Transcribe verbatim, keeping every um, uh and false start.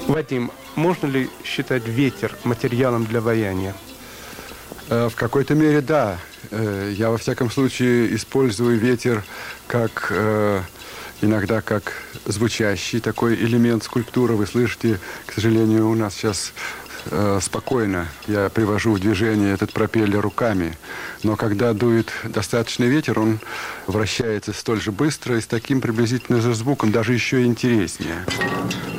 Вадим, можно ли считать ветер материалом для ваяния? В какой-то мере да. Я во всяком случае использую ветер как иногда как звучащий такой элемент скульптуры. Вы слышите, к сожалению, у нас сейчас э, спокойно. Я привожу в движение этот пропеллер руками. Но когда дует достаточный ветер, он вращается столь же быстро и с таким приблизительно же звуком, даже еще интереснее.